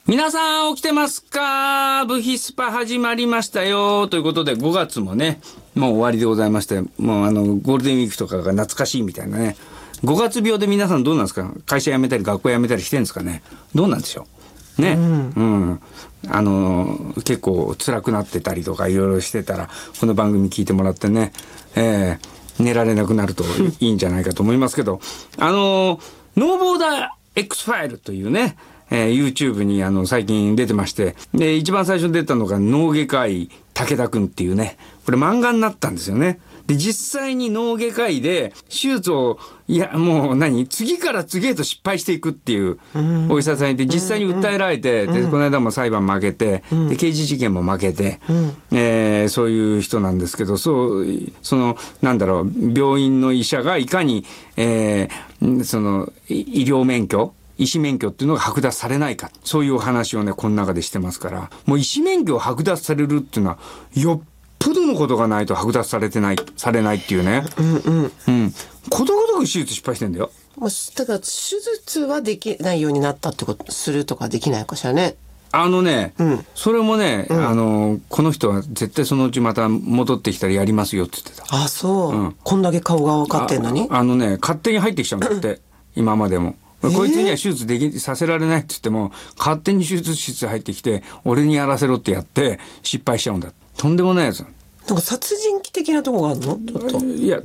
皆さん起きてますか？ブヒスパ始まりましたよということで、5月もねもう終わりでございまして、もうゴールデンウィークとかが懐かしいみたいなね。5月病で皆さんどうなんですか？会社辞めたり学校辞めたりしてるんですかね。どうなんでしょうね。結構辛くなってたりとかいろいろしてたら、この番組聞いてもらってね、寝られなくなるといいんじゃないかと思いますけど、ノーボーダー X ファイルというね、YouTube に最近出てまして、で一番最初に出たのが脳外科医武田くんっていうね、これ漫画になったんですよね。で実際に脳外科医で手術をもう次から次へと失敗していくっていうお医者さんいて、実際に訴えられて、でこの間も裁判負けて、で刑事事件も負けて、そういう人なんですけど、その病院の医者がいかに、その医療免許医師免許っていうのが剥奪されないか、そういうお話をねこの中でしてますから、もう医師免許を剥奪されるっていうのはよっぽどのことがないと剥奪されないっていうね。ことごとく手術失敗してんだよ。 ただ手術はできないようになったってことするとかできないかしらね。 それもね、この人は絶対そのうちまた戻ってきたらやりますよって言ってた。 あ、そう、こんだけ顔が分かってんのに。 勝手に入ってきちゃうんだって今までも。こいつには手術させられないって言っても、勝手に手術室入ってきて俺にやらせろってやって失敗しちゃうんだ。とんでもないやつ。 なんか殺人鬼的なとこがあるの？ちょっといや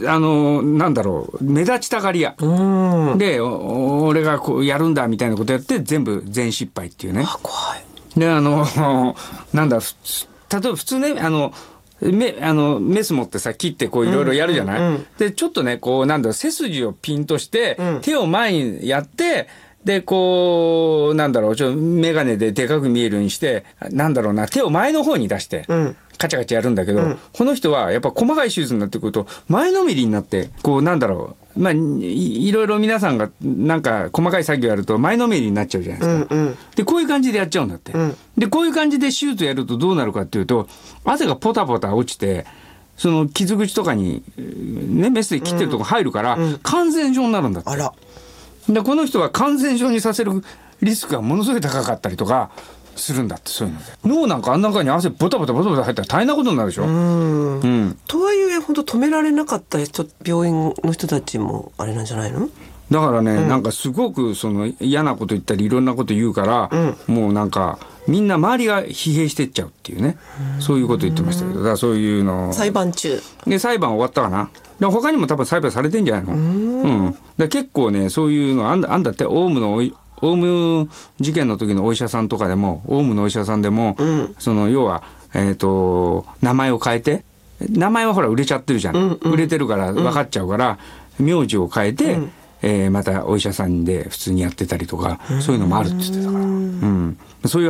目立ちたがり屋で、俺がこうやるんだみたいなことやって全失敗っていうね。 怖い。 で例えば普通ねメス持ってさ切ってこういろいろやるじゃない、でちょっとねこう背筋をピンとして、手を前にやって、でこう眼鏡ででかく見えるようにして手を前の方に出して、カチャカチャやるんだけど、この人はやっぱ細かい手術になってくると前のめりになって、こういろいろ皆さんが細かい作業やると前のめりになっちゃうじゃないですか。でこういう感じでやっちゃうんだって。でこういう感じで手術やるとどうなるかっていうと、汗がポタポタ落ちて、その傷口とかにねメスで切ってるとこ入るから、感染症になるんだって。でこの人は感染症にさせるリスクがものすごい高かったりとかするんだって。そういうので脳なんかあん中に汗ボタボタ入ったら大変なことになるでしょ。 とはいえ本当止められなかった病院の人たちもあれなんじゃないの？ だからね、すごく嫌なこと言ったりいろんなこと言うから、もうみんな周りが疲弊してっちゃうっていうね、そういうこと言ってましたけど、だからそういうの裁判中で裁判終わったかな。で他にも多分裁判されてんじゃないの？で結構ねそういうのあんだって。オウム事件の時のお医者さんとかでも、オウムのお医者さんでも、要は名前を変えて、名前はほら売れちゃってるじゃん、売れてるから分かっちゃうから、名字を変えて、またお医者さんで普通にやってたりとか、そういうのもあるって言ってたから、そういう